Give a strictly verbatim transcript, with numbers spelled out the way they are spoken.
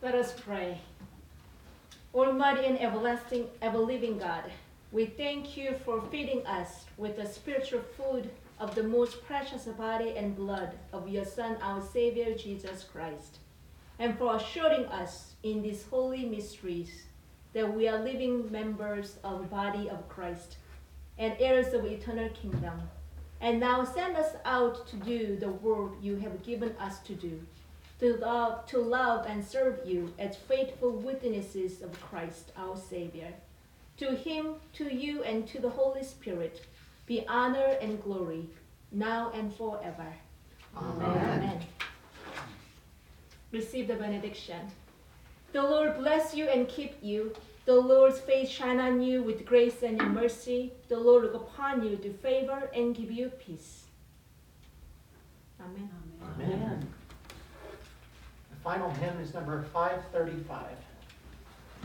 Let us pray. Almighty and everlasting, ever-living God, we thank you for feeding us with the spiritual food of the most precious body and blood of your Son, our Savior, Jesus Christ, and for assuring us in these holy mysteries that we are living members of the body of Christ and heirs of eternal kingdom. And now send us out to do the work you have given us to do, to love, to love and serve you as faithful witnesses of Christ, our Savior. To him, to you, and to the Holy Spirit be honor and glory, now and forever. Amen. Amen. Receive the benediction. The Lord bless you and keep you. The Lord's face shine on you with grace and in mercy. The Lord look upon you to favor and give you peace. Amen. Amen. The final hymn is number five thirty-five.